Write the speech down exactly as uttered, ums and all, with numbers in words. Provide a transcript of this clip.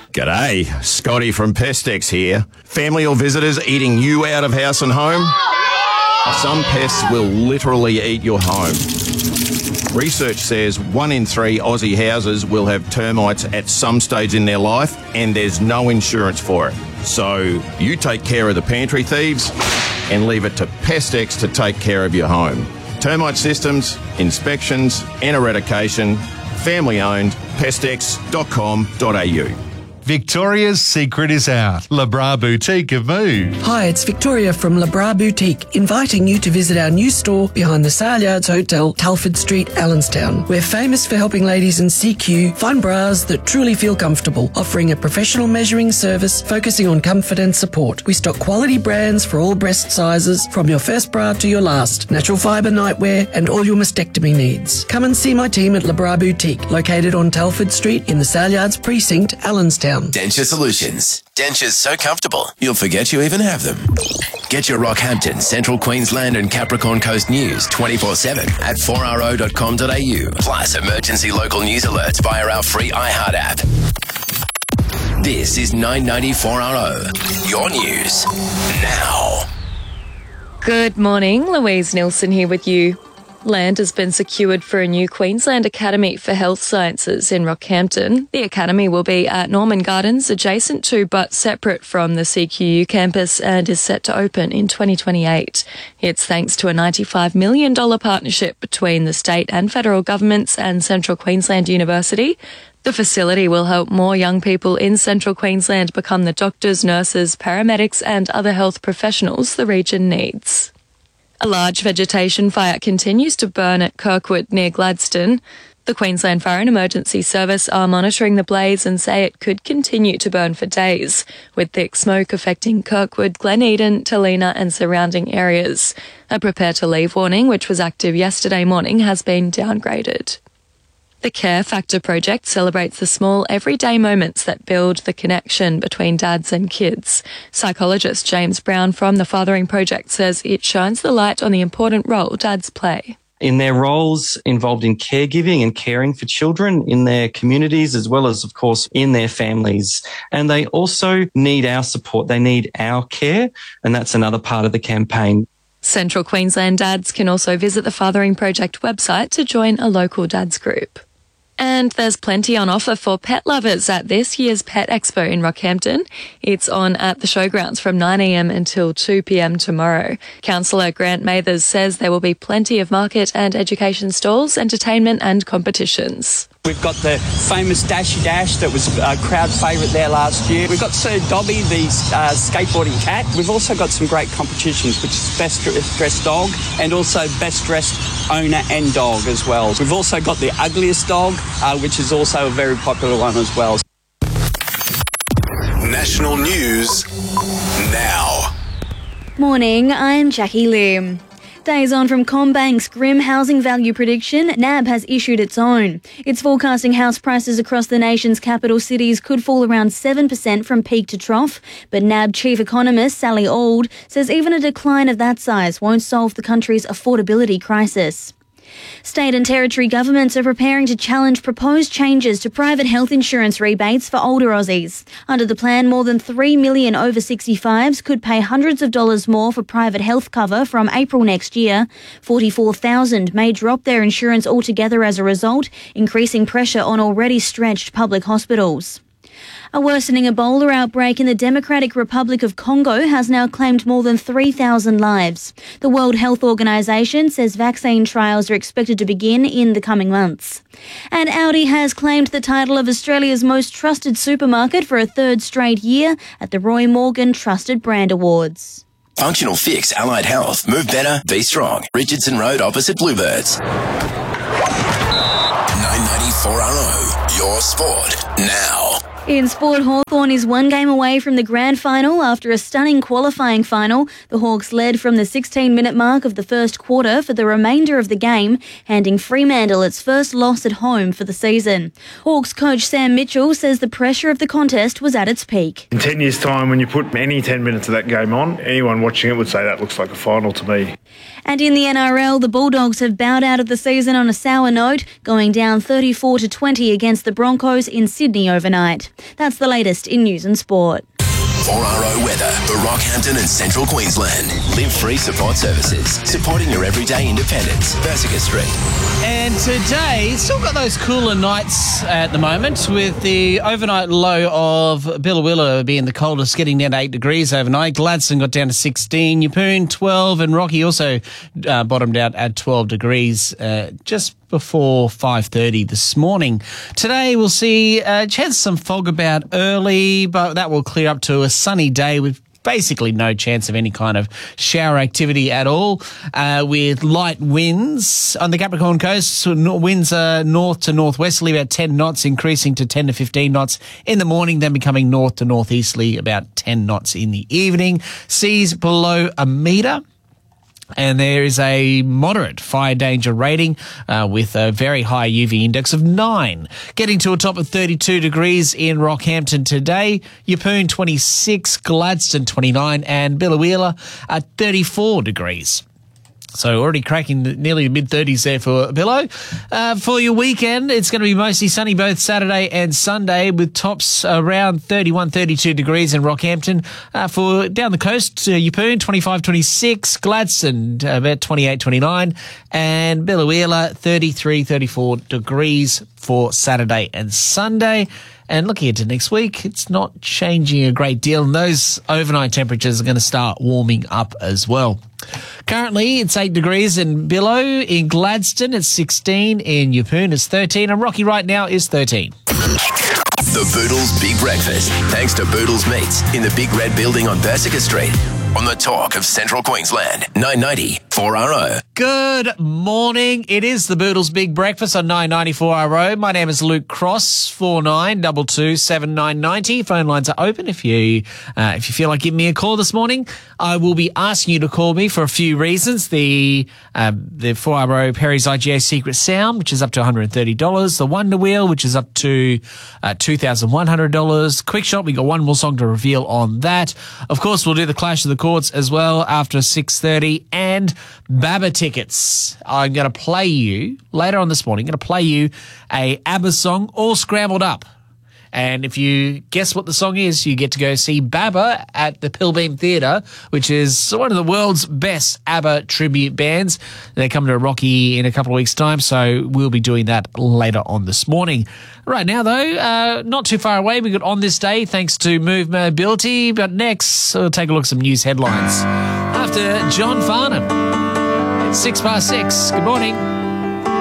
G'day, Scotty from Pestex here. Family or visitors eating you out of house and home? Some pests will literally eat your home. Research says one in three Aussie houses will have termites at some stage in their life, and there's no insurance for it. So you take care of the pantry thieves and leave it to Pestex to take care of your home. Termite systems, inspections and eradication, family owned, pestex dot com dot a u. Victoria's secret is out. Le Bras Boutique have moved. Hi, it's Victoria from Le Bras Boutique, inviting you to visit our new store behind the Sale Yards Hotel, Telford Street, Allenstown. We're famous for helping ladies in C Q find bras that truly feel comfortable, offering a professional measuring service focusing on comfort and support. We stock quality brands for all breast sizes, from your first bra to your last, natural fibre nightwear and all your mastectomy needs. Come and see my team at Le Bras Boutique, located on Telford Street in the Sale Yards Precinct, Allenstown. Denture Solutions. Dentures so comfortable, you'll forget you even have them. Get your Rockhampton, Central Queensland and Capricorn Coast news twenty-four seven at four r o dot com dot a u. Plus emergency local news alerts via our free iHeart app. This is nine ninety four R O. Your news now. Good morning, Louise Nilsson here with you. Land has been secured for a new Queensland Academy for Health Sciences in Rockhampton. The academy will be at Norman Gardens, adjacent to but separate from the C Q U campus, and is set to open in twenty twenty-eight. It's thanks to a ninety-five million dollars partnership between the state and federal governments and Central Queensland University. The facility will help more young people in Central Queensland become the doctors, nurses, paramedics and other health professionals the region needs. A large vegetation fire continues to burn at Kirkwood near Gladstone. The Queensland Fire and Emergency Service are monitoring the blaze and say it could continue to burn for days, with thick smoke affecting Kirkwood, Glen Eden, Talina and surrounding areas. A prepare to leave warning, which was active yesterday morning, has been downgraded. The Care Factor project celebrates the small everyday moments that build the connection between dads and kids. Psychologist James Brown from the Fathering Project says it shines the light on the important role dads play. In their roles involved in caregiving and caring for children in their communities, as well as, of course, in their families. And they also need our support. They need our care. And that's another part of the campaign. Central Queensland dads can also visit the Fathering Project website to join a local dads group. And there's plenty on offer for pet lovers at this year's Pet Expo in Rockhampton. It's on at the showgrounds from nine a m until two p m tomorrow. Councillor Grant Mathers says there will be plenty of market and education stalls, entertainment and competitions. We've got the famous Dashy Dash that was a crowd favourite there last year. We've got Sir Dobby, the uh, skateboarding cat. We've also got some great competitions, which is Best Dressed Dog and also Best Dressed Owner and Dog as well. We've also got the Ugliest Dog, uh, which is also a very popular one as well. National news now. Morning, I'm Jackie Lim. Days on from CommBank's grim housing value prediction, N A B has issued its own. It's forecasting house prices across the nation's capital cities could fall around seven percent from peak to trough, but N A B chief economist Sally Auld says even a decline of that size won't solve the country's affordability crisis. State and territory governments are preparing to challenge proposed changes to private health insurance rebates for older Aussies. Under the plan, more than three million over sixty-fives could pay hundreds of dollars more for private health cover from April next year. forty-four thousand may drop their insurance altogether as a result, increasing pressure on already stretched public hospitals. A worsening Ebola outbreak in the Democratic Republic of Congo has now claimed more than three thousand lives. The World Health Organization says vaccine trials are expected to begin in the coming months. And Audi has claimed the title of Australia's most trusted supermarket for a third straight year at the Roy Morgan Trusted Brand Awards. Functional Fix Allied Health. Move better, be strong. Richardson Road opposite Bluebirds. nine ninety-four R O. Your sport now. In sport, Hawthorn is one game away from the grand final after a stunning qualifying final. The Hawks led from the sixteen-minute mark of the first quarter for the remainder of the game, handing Fremantle its first loss at home for the season. Hawks coach Sam Mitchell says the pressure of the contest was at its peak. In ten years' time, when you put any ten minutes of that game on, anyone watching it would say that looks like a final to me. And in the N R L, the Bulldogs have bowed out of the season on a sour note, going down thirty-four to twenty against the Broncos in Sydney overnight. That's the latest in news and sport. four R O weather for Rockhampton and Central Queensland. Live Free Support Services, supporting your everyday independence. Bersica Street. And today, still got those cooler nights at the moment, with the overnight low of Billawilla being the coldest, getting down to eight degrees overnight. Gladstone got down to sixteen, Yeppoon twelve, and Rocky also uh, bottomed out at twelve degrees uh, just before five thirty this morning. Today we'll see a chance of some fog about early, but that will clear up to a sunny day with basically no chance of any kind of shower activity at all, uh, with light winds on the Capricorn coast. So winds are north to northwesterly about ten knots, increasing to ten to fifteen knots in the morning, then becoming north to northeasterly about ten knots in the evening. Seas below a metre. And there is a moderate fire danger rating uh, with a very high U V index of nine. Getting to a top of thirty-two degrees in Rockhampton today. Yeppoon twenty-six, Gladstone twenty-nine, and Billawilla at thirty-four degrees. So already cracking nearly the mid-thirties there for Billow. Uh, for your weekend, it's going to be mostly sunny both Saturday and Sunday, with tops around thirty-one, thirty-two degrees in Rockhampton. Uh, for down the coast, uh, Yeppoon twenty-five, twenty-six, Gladstone uh, about twenty-eight, twenty-nine, and Billawilla thirty-three, thirty-four degrees for Saturday and Sunday. And looking into next week, it's not changing a great deal, and those overnight temperatures are going to start warming up as well. Currently, it's eight degrees in Billow. In Gladstone, it's sixteen. In Yeppoon, it's thirteen. And Rocky right now is thirteen. The Boodles Big Breakfast, thanks to Boodles Meats in the Big Red Building on Bersica Street. On the talk of Central Queensland, nine ninety four R O. Good morning. It is the Boodles Big Breakfast on nine ninety four R O. My name is Luke Cross, four nine two two seven nine nine zero. Phone lines are open if you uh, if you feel like giving me a call this morning. I will be asking you to call me for a few reasons. The uh, the four R O Perry's I G A Secret Sound, which is up to one hundred thirty dollars. The Wonder Wheel, which is up to uh, two thousand one hundred dollars. Quick Shot, we got one more song to reveal on that. Of course, we'll do the Clash of the Courts as well after six thirty, and BABA tickets. I'm going to play you, later on this morning, I'm going to play you a ABBA song all scrambled up. And if you guess what the song is, you get to go see BABA at the Pilbeam Theatre, which is one of the world's best ABBA tribute bands. They're coming to Rocky in a couple of weeks' time, so we'll be doing that later on this morning. Right now, though, uh, not too far away, we got On This Day, thanks to Move Mobility. But next, we'll take a look at some news headlines after John Farnham. It's six past six. Good morning.